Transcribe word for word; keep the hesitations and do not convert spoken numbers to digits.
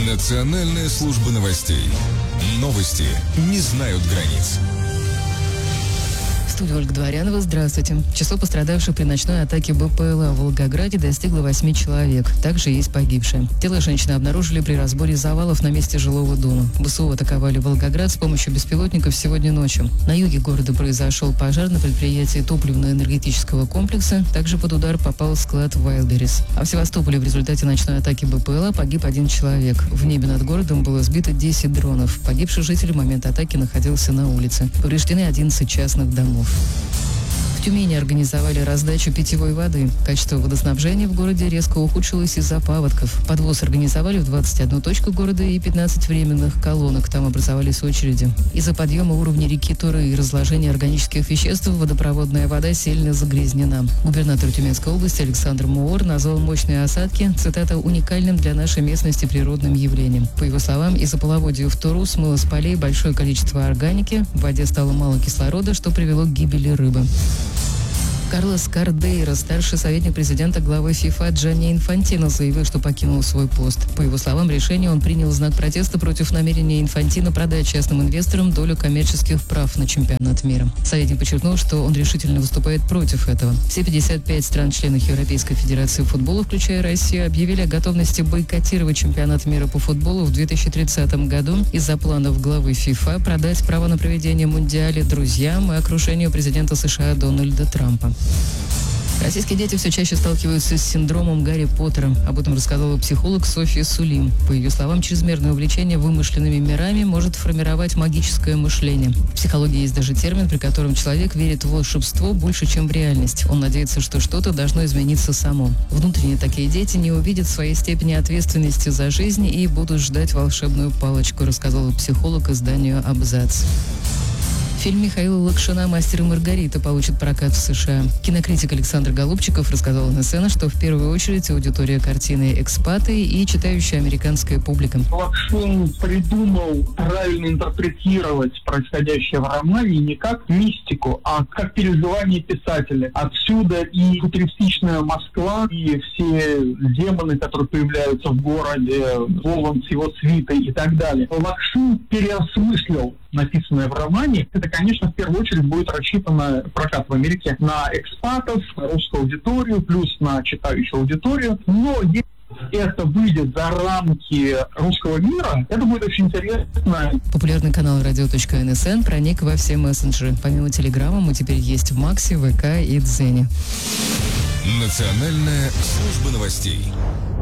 Национальная служба новостей. Новости не знают границ. В студии Ольга Дворянова. Здравствуйте. Число пострадавших при ночной атаке БПЛА в Волгограде достигло восьми человек. Также есть погибшие. Тело женщины обнаружили при разборе завалов на месте жилого дома. ВСУ атаковали Волгоград с помощью беспилотников сегодня ночью. На юге города произошел пожар на предприятии топливно-энергетического комплекса. Также под удар попал склад Wildberries. А в Севастополе в результате ночной атаки БПЛА погиб один человек. В небе над городом было сбито десять дронов. Погибший житель в момент атаки находился на улице. Повреждены одиннадцать частных домов. В Тюмени организовали раздачу питьевой воды. Качество водоснабжения в городе резко ухудшилось из-за паводков. Подвоз организовали в двадцать одну точку города и пятнадцать временных колонок. Там образовались очереди. Из-за подъема уровня реки Туры и разложения органических веществ водопроводная вода сильно загрязнена. Губернатор Тюменской области Александр Муур назвал мощные осадки, цитата, уникальным для нашей местности природным явлением. По его словам, из-за половодья в Туру смыло с полей большое количество органики, в воде стало мало кислорода, что привело к гибели рыбы. Карлос Кардейро, старший советник президента главы ФИФА Джанни Инфантино, заявил, что покинул свой пост. По его словам, решение он принял в знак протеста против намерения Инфантино продать частным инвесторам долю коммерческих прав на чемпионат мира. Советник подчеркнул, что он решительно выступает против этого. Все пятьдесят пять стран-членов Европейской Федерации футбола, включая Россию, объявили о готовности бойкотировать чемпионат мира по футболу в две тысячи тридцатом году из-за планов главы ФИФА продать право на проведение мундиаля друзьям и окружению президента США Дональда Трампа. Российские дети все чаще сталкиваются с синдромом Гарри Поттера. Об этом рассказала психолог Софья Сулим. По ее словам, чрезмерное увлечение вымышленными мирами может формировать магическое мышление. В психологии есть даже термин, при котором человек верит в волшебство больше, чем в реальность. Он надеется, что что-то должно измениться само. Внутренне такие дети не увидят своей степени ответственности за жизнь и будут ждать волшебную палочку, рассказала психолог изданию «Абзац». Фильм Михаила Лакшина «Мастер и Маргарита» получит прокат в США. Кинокритик Александр Голубчиков рассказал эн эс эн, что в первую очередь аудитория картины экспаты и читающая американская публика. Лакшин придумал правильно интерпретировать происходящее в романе не как мистику, а как переживание писателя. Отсюда и футуристичная Москва, и все демоны, которые появляются в городе, Волан с его свитой и так далее. Лакшин переосмыслил написанное в романе. Это, конечно, в первую очередь будет рассчитано прокат в Америке на экспатов, на русскую аудиторию, плюс на читающую аудиторию. Но если это выйдет за рамки русского мира, это будет очень интересно. Популярный канал радио.нсн проник во все мессенджеры. Помимо Телеграма мы теперь есть в Максе, ВК и Дзене. Национальная служба новостей.